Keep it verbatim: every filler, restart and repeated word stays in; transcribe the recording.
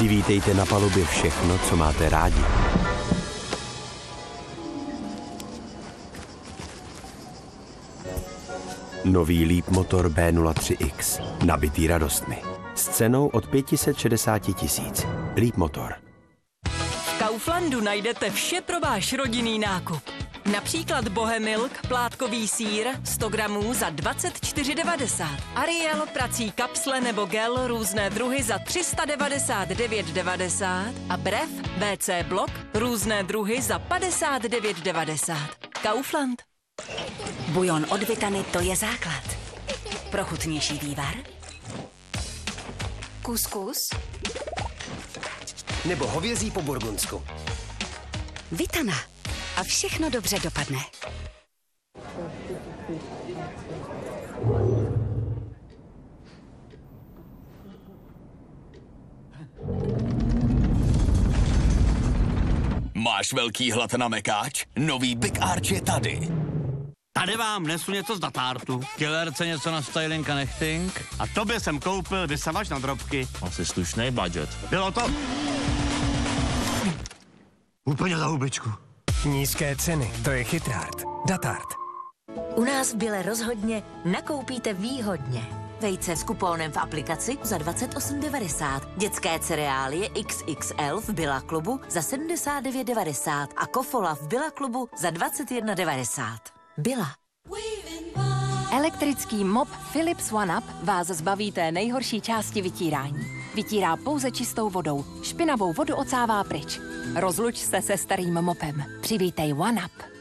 Přivítejte na palubě všechno, co máte rádi. Nový Leapmotor B nula tři X, nabitý radostmi. S cenou od pět set šedesát tisíc. Leapmotor. V Kauflandu najdete vše pro váš rodinný nákup. Například Bohemilk, plátkový sýr, sto gramů za dvacet čtyři devadesát. Ariel, prací kapsle nebo gel, různé druhy za tři sta devadesát devět devadesát. A Brev, W C blok, různé druhy za padesát devět devadesát. Kaufland. Bujon od Vitany, to je základ. Pro chutnější vývar. Kuskus. Nebo hovězí po burgundsku. Vitana. A všechno dobře dopadne. Máš velký hlad na mekáč? Nový Big Arch je tady. Tady vám nesu něco z datártu. Killerce něco na styling a nechting. A tobě jsem koupil vysavač na drobky. Asi slušný budget. Bylo to... úplně za hubičku. Nízké ceny, to je Chytrart. Datart. U nás v Bile rozhodně nakoupíte výhodně. Vejce s kupónem v aplikaci za dvacet osm devadesát. Dětské cereálie X X L v Billa klubu za sedmdesát devět devadesát a kofola v Billa klubu za dvacet jedna devadesát. Billa. Elektrický mop Philips OneUp vás zbaví té nejhorší části vytírání. Vytírá pouze čistou vodou. Špinavou vodu odsává pryč. Rozluč se se starým mopem. Přivítej OneUp.